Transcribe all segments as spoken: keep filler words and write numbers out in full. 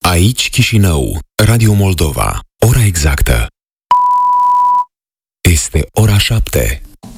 Aici Chișinău, Radio Moldova. Ora exactă este ora șapte.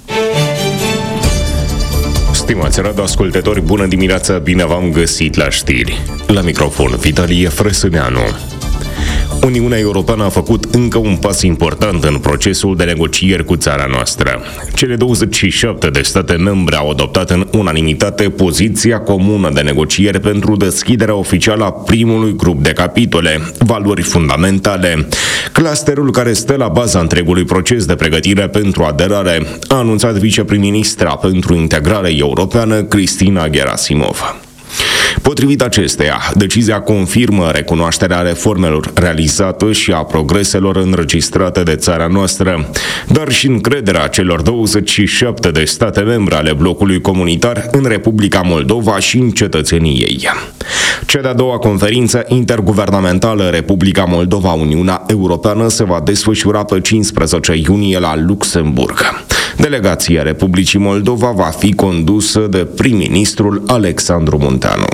Stimați radioascultători, bună dimineața, bine v-am găsit la știri. La microfon, Vitalie Frăsâneanu. Uniunea Europeană a făcut încă un pas important în procesul de negocieri cu țara noastră. Cele douăzeci și șapte de state membre au adoptat în unanimitate poziția comună de negocieri pentru deschiderea oficială a primului grup de capitole, valori fundamentale. Clusterul care stă la baza întregului proces de pregătire pentru aderare, a anunțat viceprim-ministra pentru integrare europeană, Cristina Gerasimov. Potrivit acesteia, decizia confirmă recunoașterea reformelor realizate și a progreselor înregistrate de țara noastră, dar și încrederea celor douăzeci și șapte de state membre ale blocului comunitar în Republica Moldova și în cetățenii ei. Cea de-a doua conferință interguvernamentală Republica Moldova-Uniunea Europeană se va desfășura pe cincisprezece iunie la Luxemburg. Delegația Republicii Moldova va fi condusă de prim-ministrul Alexandru Munteanu.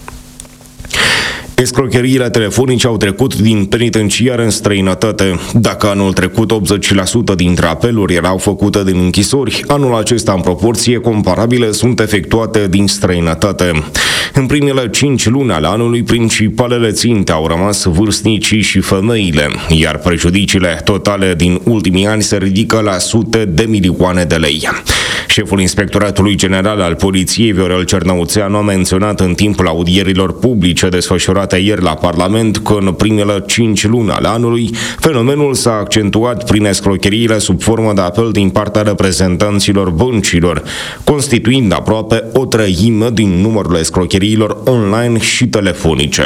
Escrocheriile telefonice au trecut din penitenciar în străinătate. Dacă anul trecut optzeci la sută dintre apeluri erau făcute din închisori, anul acesta în proporție comparabilă sunt efectuate din străinătate. În primele cinci luni ale anului, principalele ținte au rămas vârstnicii și femeile, iar prejudiciile totale din ultimii ani se ridică la sute de milioane de lei. Șeful Inspectoratului General al Poliției, Viorel Cernăuțeanu, a menționat în timpul audierilor publice desfășurate ieri la Parlament că în primele cinci luni ale anului fenomenul s-a accentuat prin escrocheriile sub formă de apel din partea reprezentanților băncilor, constituind aproape o treime din numărul escrocheriilor online și telefonice.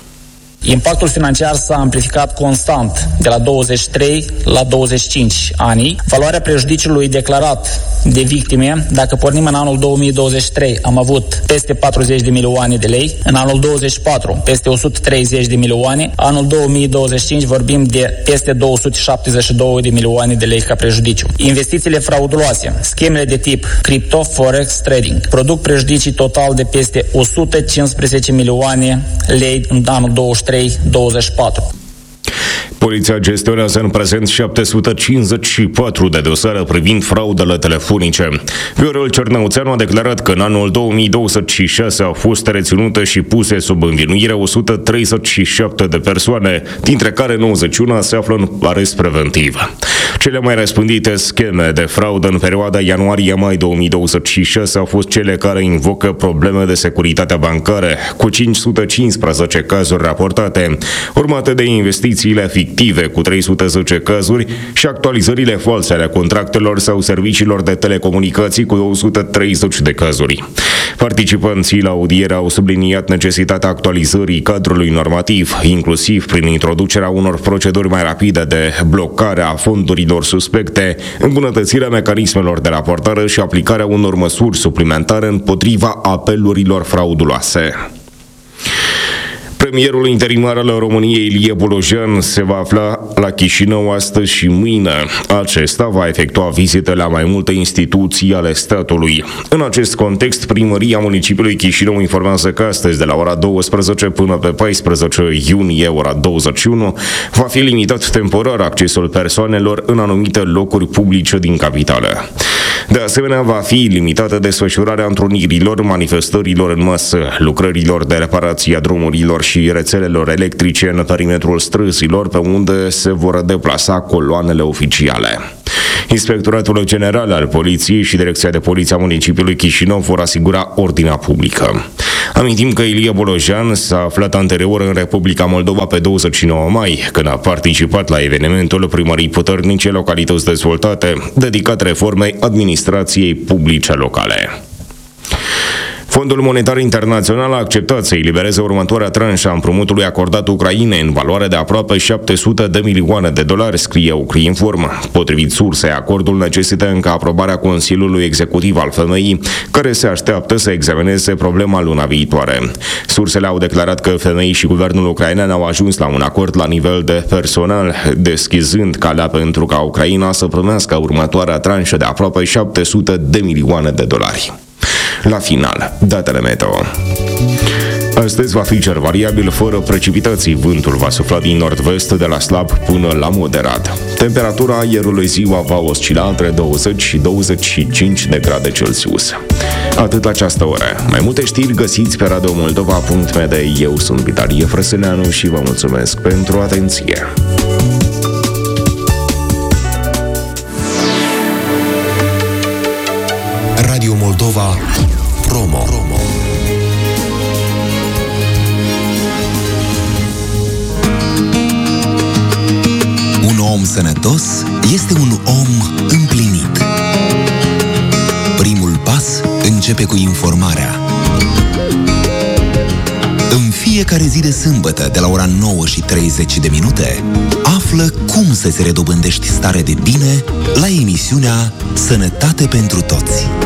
Impactul financiar s-a amplificat constant, de la douăzeci și trei la douăzeci și cinci ani. Valoarea prejudiciului declarat de victime, dacă pornim în anul două mii douăzeci și trei, am avut peste patruzeci de milioane de lei, în anul douăzeci și patru peste o sută treizeci de milioane, anul două mii douăzeci și cinci vorbim de peste două sute șaptezeci și două de milioane de lei ca prejudiciu. Investițiile frauduloase, schemele de tip crypto, forex, trading, produc prejudicii total de peste o sută cincisprezece milioane lei în anul douăzeci și trei douăzeci și patru. Poliția gestionează în prezent șapte sute cincizeci și patru de dosare privind fraudele telefonice. Viorel Cernăuțeanu a declarat că în anul două mii douăzeci și șase au fost reținute și puse sub învinuire o sută treizeci și șapte de persoane, dintre care nouăzeci și unu se află în arest preventiv. Cele mai răspândite scheme de fraudă în perioada ianuarie-mai două mii douăzeci și șase au fost cele care invocă probleme de securitate bancară, cu cinci sute cincisprezece cazuri raportate, urmate de investițiile fictive cu trei sute zece cazuri și actualizările false ale contractelor sau serviciilor de telecomunicații cu două sute treizeci de cazuri. Participanții la audiere au subliniat necesitatea actualizării cadrului normativ, inclusiv prin introducerea unor proceduri mai rapide de blocare a fondurilor suspecte, îmbunătățirea mecanismelor de raportare și aplicarea unor măsuri suplimentare împotriva apelurilor frauduloase. Premierul interimar al României, Ilie Bolojan, se va afla la Chișinău astăzi și mâine. Acesta va efectua vizite la mai multe instituții ale statului. În acest context, primăria municipiului Chișinău informează că astăzi, de la ora douăsprezece până pe paisprezece iunie, ora douăzeci și unu, va fi limitat temporar accesul persoanelor în anumite locuri publice din capitală. De asemenea, va fi limitată desfășurarea întrunirilor, manifestărilor în masă, lucrărilor de reparație a drumurilor și rețelelor electrice în perimetrul străzilor pe unde se vor deplasa coloanele oficiale. Inspectoratul General al Poliției și Direcția de Poliție a municipiului Chișinău vor asigura ordinea publică. Amintim că Ilie Bolojan s-a aflat anterior în Republica Moldova pe douăzeci și nouă mai, când a participat la evenimentul Primării Puternice Localități Dezvoltate, dedicat reformei administrației publice locale. Fondul Monetar Internațional a acceptat să elibereze următoarea tranșă a împrumutului acordat Ucrainei în valoare de aproape șapte sute de milioane de dolari, scrie Ukrinform. Potrivit sursei, acordul necesită încă aprobarea Consiliului Executiv al F M I, care se așteaptă să examineze problema luna viitoare. Sursele au declarat că F M I și guvernul ucrainean au ajuns la un acord la nivel de personal, deschizând calea pentru ca Ucraina să primească următoarea tranșă de aproape șapte sute de milioane de dolari. La final, datele meteo. Astăzi va fi cer variabil fără precipitații. Vântul va sufla din nord-vest de la slab până la moderat. Temperatura aerului ziua va oscila între douăzeci și douăzeci și cinci de grade Celsius. Atât la această oră. Mai multe știri găsiți pe radio moldova punct m d. Eu sunt Vitalie Frăsăneanu și vă mulțumesc pentru atenție. Radio Moldova Promo. Promo. Un om sănătos este un om împlinit. Primul pas începe cu informarea. În fiecare zi de sâmbătă, de la ora nouă și treizeci de minute, află cum să-ți redobândești stare de bine la emisiunea Sănătate pentru Toți.